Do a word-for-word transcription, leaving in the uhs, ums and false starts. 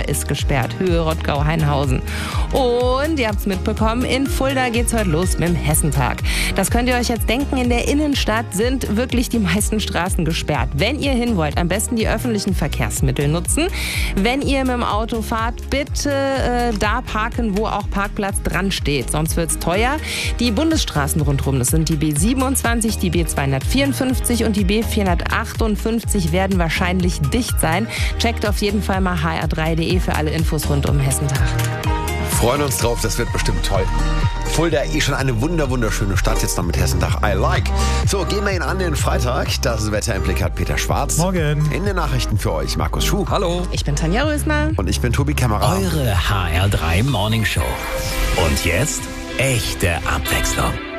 ist gesperrt. Höhe Rottgau-Hainhausen. Und ihr habt es mitbekommen, in Fulda geht's heute los mit dem Hessentag. Das könnt ihr euch jetzt denken, in der Innenstadt sind wirklich die meisten Straßen gesperrt. Wenn ihr hin wollt, am besten die öffentlichen Verkehrsmittel nutzen. Wenn ihr mit dem Auto fahrt, bitte äh, da parken, wo auch Parkplatz dran steht, sonst wird's teuer. Die Bundesstraßen rundherum, das sind die B siebenundzwanzig, die B zweihundertvierundfünfzig und die B vierhundertachtundfünfzig, werden wahrscheinlich dicht sein. Checkt auf jeden Fall mal h r drei punkt d e für alle Infos rund um Hessentag. Freuen uns drauf, das wird bestimmt toll. Fulda eh schon eine wunder wunderschöne Stadt, jetzt noch mit Hessentag. I like. So, gehen wir ihn an den Freitag. Das Wettereinblick hat Peter Schwarz. Morgen. In den Nachrichten für euch Markus Schuh. Hallo. Ich bin Tanja Rösner. Und ich bin Tobi Kämmerer. Eure H R drei Morning Show. Und jetzt echte Abwechslung.